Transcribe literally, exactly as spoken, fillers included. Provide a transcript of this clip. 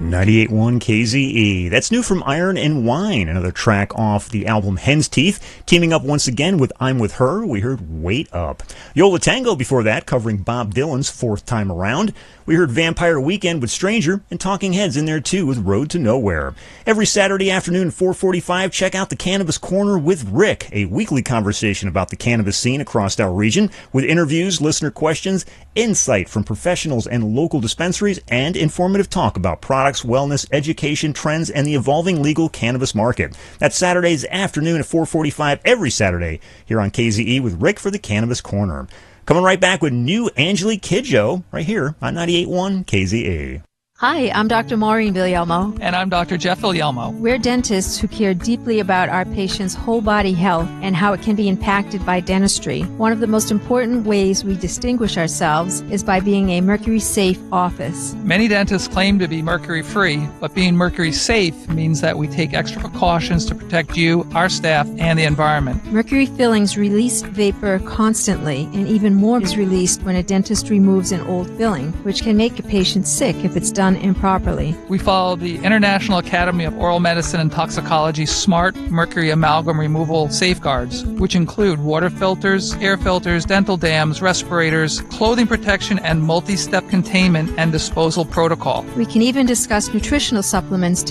ninety-eight point one K Z E. That's new from Iron and Wine, another track off the album Hen's Teeth. Teaming up once again with I'm With Her, we heard Wait Up. Yo La Tengo before that, covering Bob Dylan's Fourth Time Around. We heard Vampire Weekend with Stranger, and Talking Heads in there too with Road to Nowhere. Every Saturday afternoon at four forty-five, check out the Cannabis Corner with Rick, a weekly conversation about the cannabis scene across our region, with interviews, listener questions, insight from professionals and local dispensaries, and informative talk about products, wellness, education, trends, and the evolving legal cannabis market. That's Saturdays afternoon at four forty-five every Saturday here on K Z E with Rick for the Cannabis Corner. Coming right back with new Angelique Kidjo right here on ninety-eight point one K Z E. Hi, I'm Doctor Maureen Villalmo. And I'm Doctor Jeff Villalmo. We're dentists who care deeply about our patients' whole body health and how it can be impacted by dentistry. One of the most important ways we distinguish ourselves is by being a mercury-safe office. Many dentists claim to be mercury-free, but being mercury-safe means that we take extra precautions to protect you, our staff, and the environment. Mercury fillings release vapor constantly, and even more is released when a dentist removes an old filling, which can make a patient sick if it's done improperly. We follow the International Academy of Oral Medicine and Toxicology SMART Mercury Amalgam Removal Safeguards, which include water filters, air filters, dental dams, respirators, clothing protection, and multi-step containment and disposal protocol. We can even discuss nutritional supplements